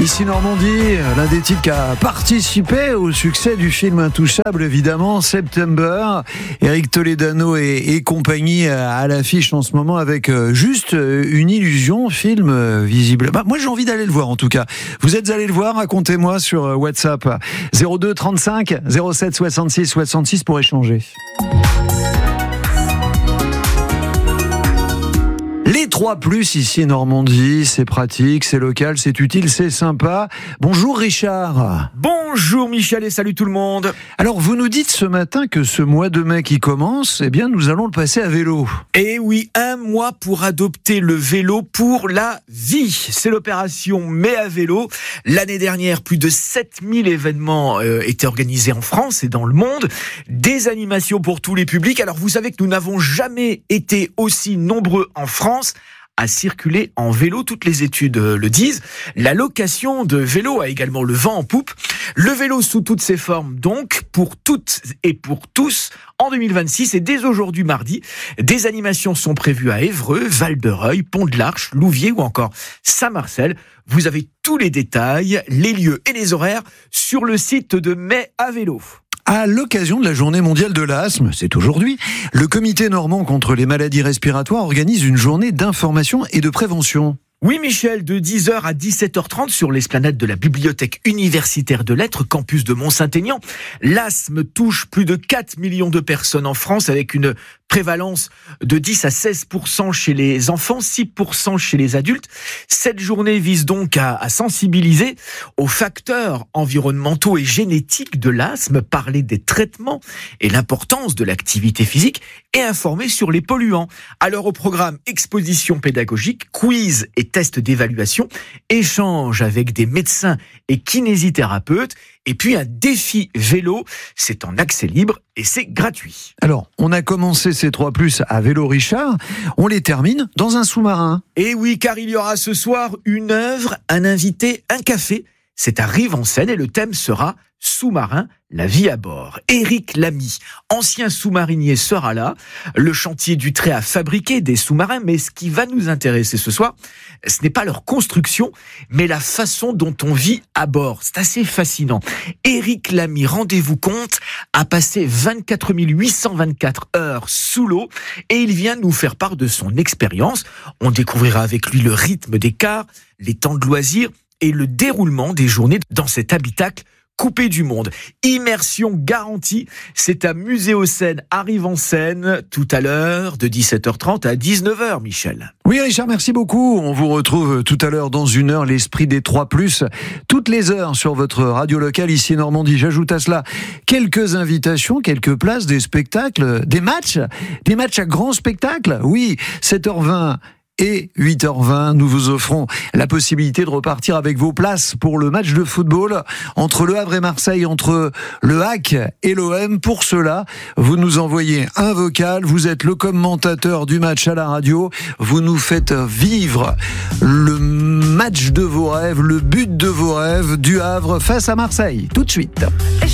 Ici Normandie, l'un des titres qui a participé au succès du film Intouchable, évidemment, September. Éric Toledano et compagnie à l'affiche en ce moment avec Juste une illusion, film visible. Moi j'ai envie d'aller le voir en tout cas. Vous êtes allé le voir, racontez-moi sur WhatsApp 02 35 07 66 66 pour échanger. Les 3+, ici Normandie, c'est pratique, c'est local, c'est utile, c'est sympa. Bonjour Richard. Bonjour Michel et salut tout le monde. Alors vous nous dites ce matin que ce mois de mai qui commence, eh bien nous allons le passer à vélo. Et oui, un mois pour adopter le vélo pour la vie. C'est l'opération Mai à vélo. L'année dernière, plus de 7000 événements étaient organisés en France et dans le monde. Des animations pour tous les publics. Alors vous savez que nous n'avons jamais été aussi nombreux en France à circuler en vélo, toutes les études le disent. La location de vélo a également le vent en poupe. Le vélo sous toutes ses formes, donc, pour toutes et pour tous, en 2026 et dès aujourd'hui mardi, des animations sont prévues à Évreux, Val-de-Reuil, Pont-de-l'Arche, Louviers ou encore Saint-Marcel. Vous avez tous les détails, les lieux et les horaires sur le site de Mai à vélo. À l'occasion de la journée mondiale de l'asthme, c'est aujourd'hui, le comité normand contre les maladies respiratoires organise une journée d'information et de prévention. Oui Michel, de 10h à 17h30 sur l'esplanade de la Bibliothèque universitaire de lettres, campus de Mont-Saint-Aignan. L'asthme touche plus de 4 millions de personnes en France avec une prévalence de 10 à 16% chez les enfants, 6% chez les adultes. Cette journée vise donc à sensibiliser aux facteurs environnementaux et génétiques de l'asthme, parler des traitements et l'importance de l'activité physique et informer sur les polluants. Alors au programme exposition pédagogique, quiz et tests d'évaluation, échange avec des médecins et kinésithérapeutes, et puis un défi vélo, c'est en accès libre et c'est gratuit. Alors, on a commencé ces 3+ à Vélo Richard, on les termine dans un sous-marin. Et oui, car il y aura ce soir une œuvre, un invité, un café. C'est à Rive-en-Seine et le thème sera sous-marin, la vie à bord. Éric Lamy, ancien sous-marinier, sera là. Le chantier du trait a fabriqué des sous-marins, mais ce qui va nous intéresser ce soir, ce n'est pas leur construction, mais la façon dont on vit à bord. C'est assez fascinant. Éric Lamy, rendez-vous compte, a passé 24 824 heures sous l'eau et il vient nous faire part de son expérience. On découvrira avec lui le rythme des quarts, les temps de loisirs et le déroulement des journées dans cet habitacle coupé du monde. Immersion garantie, c'est à Muséocène, à Rive-en-Seine, tout à l'heure, de 17h30 à 19h, Michel. Oui Richard, merci beaucoup. On vous retrouve tout à l'heure dans une heure, l'esprit des 3+, toutes les heures sur votre radio locale ici Normandie. J'ajoute à cela quelques invitations, quelques places, des spectacles, des matchs à grand spectacle. Oui, 7h20 et 8h20, nous vous offrons la possibilité de repartir avec vos places pour le match de football entre Le Havre et Marseille, entre le HAC et l'OM. Pour cela, vous nous envoyez un vocal, vous êtes le commentateur du match à la radio, vous nous faites vivre le match de vos rêves, le but de vos rêves du Havre face à Marseille. Tout de suite.